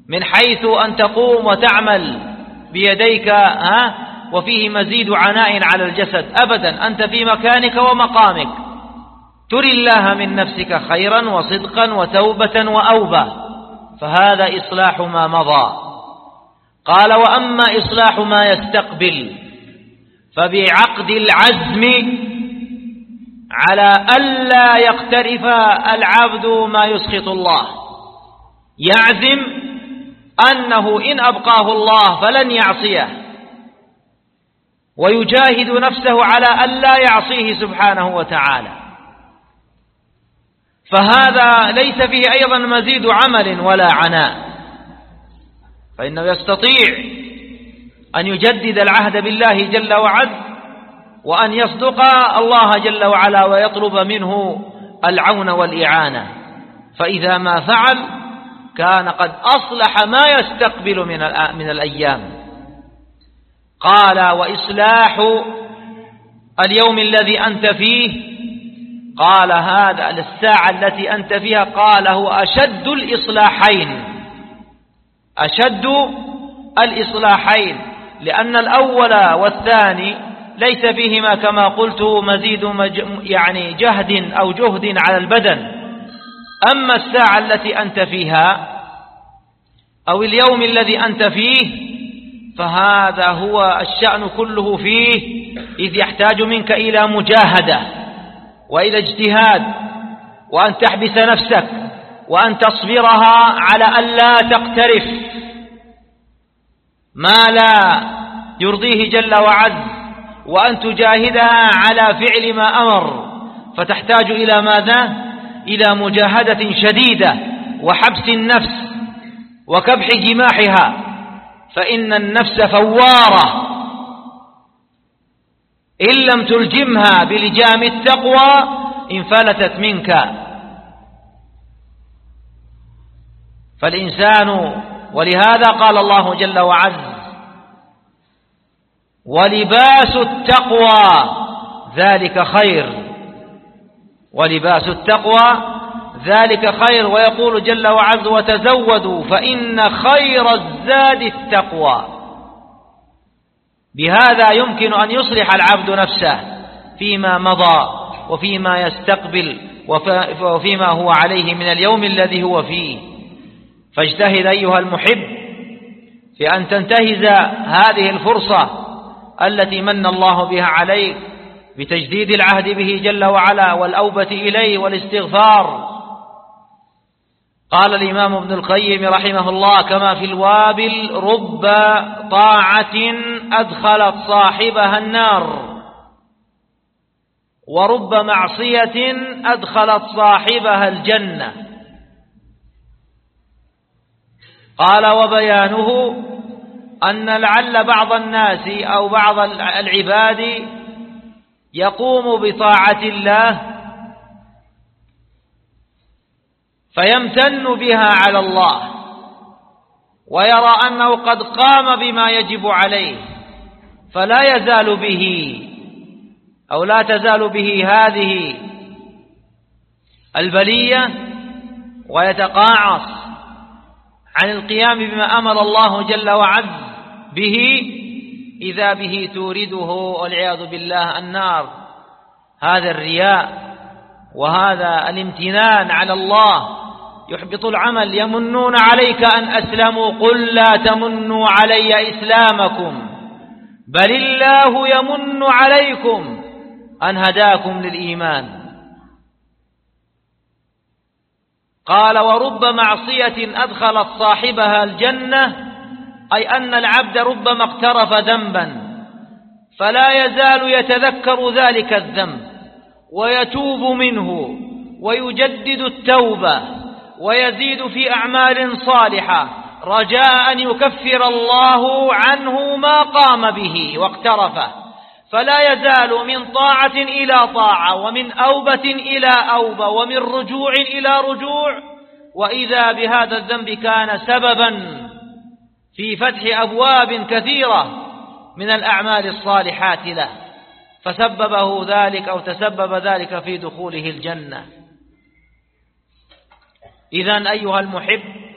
من حيث أن تقوم وتعمل بيديك وفيه مزيد عناء على الجسد، أبدا، أنت في مكانك ومقامك تري الله من نفسك خيرا وصدقا وتوبة وأوبة، فهذا إصلاح ما مضى. قال: وأما إصلاح ما يستقبل فبعقد العزم على ألا يقترف العبد ما يسخط الله، يعزم أنه إن أبقاه الله فلن يعصيه، ويجاهد نفسه على ألا يعصيه سبحانه وتعالى، فهذا ليس فيه أيضا مزيد عمل ولا عناء، فإنه يستطيع أن يجدد العهد بالله جل وعز، وأن يصدق الله جل وعلا ويطلب منه العون والإعانة، فإذا ما فعل كان قد أصلح ما يستقبل من الأيام. قال: وإصلاح اليوم الذي أنت فيه، قال هذا الساعة التي أنت فيها، قال هو أشد الإصلاحين، أشد الإصلاحين، لأن الأول والثاني ليس فيهما كما قلت مزيد يعني جهد أو جهد على البدن. أما الساعة التي أنت فيها أو اليوم الذي أنت فيه فهذا هو الشأن كله فيه، إذ يحتاج منك إلى مجاهدة وإلى اجتهاد، وأن تحبس نفسك وأن تصبرها على أن لا تقترف ما لا يرضيه جل وعز، وأن تجاهدها على فعل ما أمر، فتحتاج إلى ماذا؟ إلى مجاهدة شديدة وحبس النفس وكبح جماحها، فإن النفس فوارة، إن لم تلجمها بلجام التقوى انفلتت منك. فالإنسان، ولهذا قال الله جل وعز: ولباس التقوى ذلك خير، ولباس التقوى ذلك خير. ويقول جل وعز: وتزودوا فإن خير الزاد التقوى. بهذا يمكن أن يصلح العبد نفسه فيما مضى وفيما يستقبل وفيما هو عليه من اليوم الذي هو فيه. فاجتهد أيها المحب في أن تنتهز هذه الفرصة التي من الله بها عليك بتجديد العهد به جل وعلا والأوبة إليه والاستغفار. قال الإمام ابن القيم رحمه الله: كما في الوابل: رب طاعة أدخلت صاحبها النار، ورب معصية أدخلت صاحبها الجنة. قال: وبيانه أن لعل بعض الناس أو بعض العباد يقوم بطاعة الله فيمتن بها على الله، ويرى أنه قد قام بما يجب عليه، فلا يزال به أو لا تزال به هذه البلية، ويتقاعس عن القيام بما أمر الله جل وعز به، إذا به تورده والعياذ بالله النار. هذا الرياء وهذا الامتنان على الله يحبط العمل. يمنون عليك أن أسلموا، قل لا تمنوا علي إسلامكم بل الله يمن عليكم أن هداكم للإيمان. قال: ورب معصية أدخلت صاحبها الجنة، أي أن العبد ربما اقترف ذنبا فلا يزال يتذكر ذلك الذنب ويتوب منه ويجدد التوبة ويزيد في أعمال صالحة رجاء أن يكفر الله عنه ما قام به واقترفه، فلا يزال من طاعة إلى طاعة، ومن أوبة إلى أوبة، ومن رجوع إلى رجوع، وإذا بهذا الذنب كان سببا في فتح أبواب كثيرة من الأعمال الصالحات له، فسببه ذلك أو تسبب ذلك في دخوله الجنة. إذن أيها المحب،